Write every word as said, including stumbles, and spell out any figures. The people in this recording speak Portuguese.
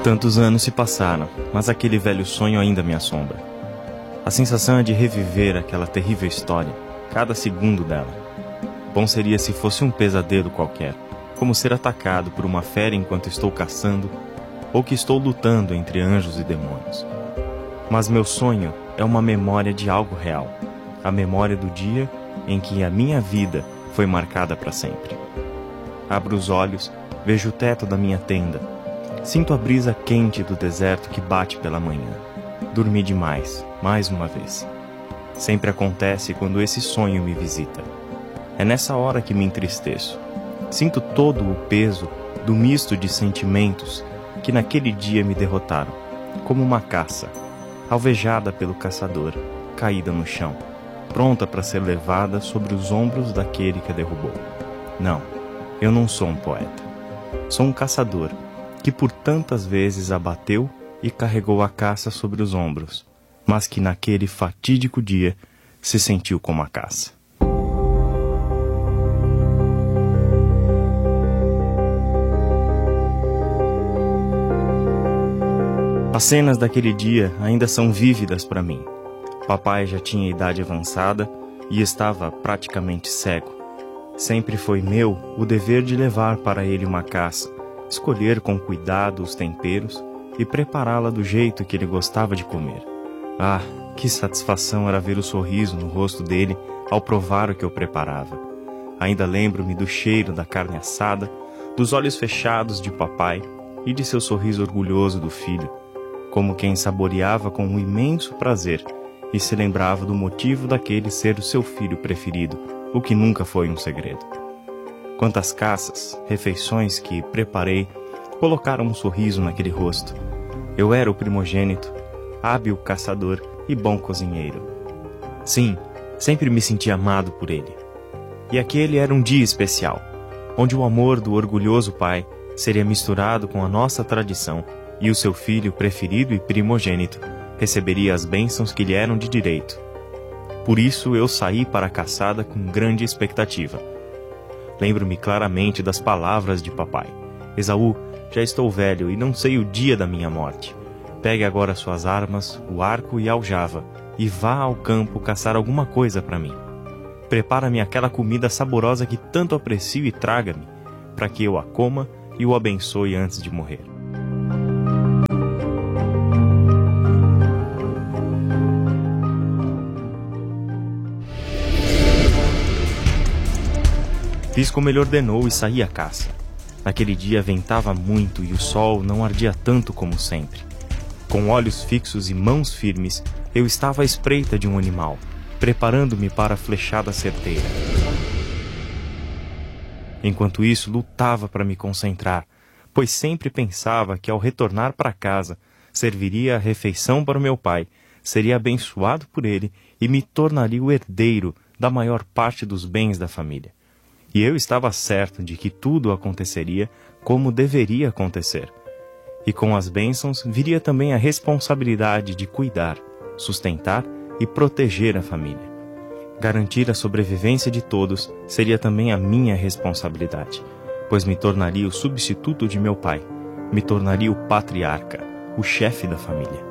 Tantos anos se passaram, mas aquele velho sonho ainda me assombra. A sensação é de reviver aquela terrível história, cada segundo dela. Bom seria se fosse um pesadelo qualquer, como ser atacado por uma fera enquanto estou caçando, ou que estou lutando entre anjos e demônios. Mas meu sonho é uma memória de algo real, a memória do dia em que a minha vida foi marcada para sempre. Abro os olhos, vejo o teto da minha tenda, sinto a brisa quente do deserto que bate pela manhã. Dormi demais, mais uma vez. Sempre acontece quando esse sonho me visita. É nessa hora que me entristeço. Sinto todo o peso do misto de sentimentos que naquele dia me derrotaram, como uma caça, alvejada pelo caçador, caída no chão, pronta para ser levada sobre os ombros daquele que a derrubou. Não, eu não sou um poeta. Sou um caçador que por tantas vezes abateu e carregou a caça sobre os ombros, mas que naquele fatídico dia se sentiu como a caça. As cenas daquele dia ainda são vívidas para mim. Papai já tinha idade avançada e estava praticamente cego. Sempre foi meu o dever de levar para ele uma caça, escolher com cuidado os temperos e prepará-la do jeito que ele gostava de comer. Ah, que satisfação era ver o sorriso no rosto dele ao provar o que eu preparava. Ainda lembro-me do cheiro da carne assada, dos olhos fechados de papai e de seu sorriso orgulhoso do filho, como quem saboreava com um imenso prazer e se lembrava do motivo daquele ser o seu filho preferido, o que nunca foi um segredo. Quantas caças, refeições que preparei, colocaram um sorriso naquele rosto. Eu era o primogênito, hábil caçador e bom cozinheiro. Sim, sempre me senti amado por ele. E aquele era um dia especial, onde o amor do orgulhoso pai seria misturado com a nossa tradição e o seu filho preferido e primogênito receberia as bênçãos que lhe eram de direito. Por isso eu saí para a caçada com grande expectativa. Lembro-me claramente das palavras de papai. Esaú, já estou velho e não sei o dia da minha morte. Pegue agora suas armas, o arco e a aljava, e vá ao campo caçar alguma coisa para mim. Prepara-me aquela comida saborosa que tanto aprecio e traga-me, para que eu a coma e o abençoe antes de morrer. Fiz como ele ordenou e saí à caça. Naquele dia ventava muito e o sol não ardia tanto como sempre. Com olhos fixos e mãos firmes, eu estava à espreita de um animal, preparando-me para a flechada certeira. Enquanto isso, lutava para me concentrar, pois sempre pensava que ao retornar para casa, serviria a refeição para o meu pai, seria abençoado por ele e me tornaria o herdeiro da maior parte dos bens da família. E eu estava certo de que tudo aconteceria como deveria acontecer. E com as bênçãos viria também a responsabilidade de cuidar, sustentar e proteger a família. Garantir a sobrevivência de todos seria também a minha responsabilidade, pois me tornaria o substituto de meu pai, me tornaria o patriarca, o chefe da família.